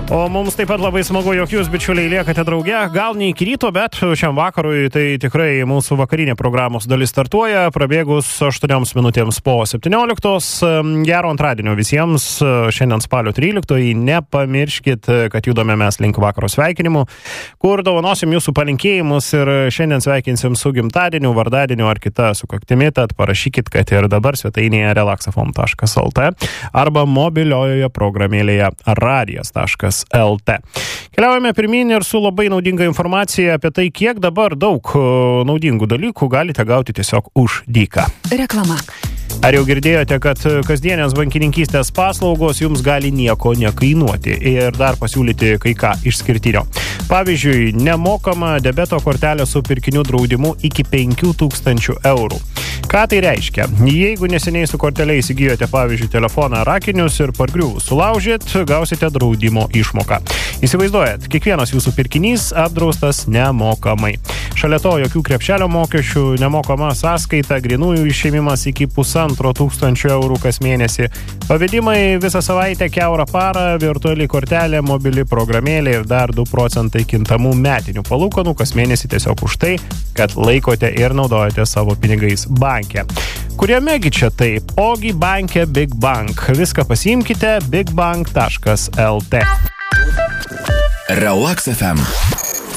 O mums taip pat labai smagu, jog jūs, bičiuliai, liekate drauge. Gal ne iki ryto, bet šiam vakarui tai tikrai mūsų vakarinė programos dalis startuoja, prabėgus 8 minutėms po 17. Gero antradienio visiems, šiandien spalio 13. Nepamirškit, kad judame mes link vakaro sveikinimų, kur dovanosim jūsų palinkėjimus ir šiandien sveikinsim su gimtadieniu, vardadieniu ar kita sukaktimi, tad parašykit, kad ir dabar svetainėje relaxafm.lt arba mobiliojoje programėlėje radijas.lt. Keliaujame pirmyn ir su labai naudinga informacija apie tai, kiek dabar daug naudingų dalykų galite gauti tiesiog už dyką. Reklama. Ar jau girdėjote, kad kasdienės bankininkystės paslaugos jums gali nieko nekainuoti ir dar pasiūlyti kai ką išskirtinio? Pavyzdžiui, nemokama debeto kortelė su pirkinių draudimu iki 5000 eurų. Ką tai reiškia? Jeigu neseniai su kortelė įsigijote, pavyzdžiui, telefoną ar akinius ir pargriuvus sulaužėt, gausite draudimo išmoką. Įsivaizduojat, kiekvienas jūsų pirkinys apdraustas nemokamai. Šalia to jokių krepšelio mokesčių, nemokama sąskaita, grynųjų išėmimas iki 1500 eurų kas mėnesį, pavedimai visą savaitę, kiaurą parą, virtuali kortelė, mobili programėlė ir dar 2 procentai kintamų metinių palūkanų kas mėnesį tiesiog už tai, kad laikote ir naudojate savo pinigais banke. Kuriamegi čia taip? Ogi banke Big Bank. Viską pasiimkite bigbank.lt. Relax FM.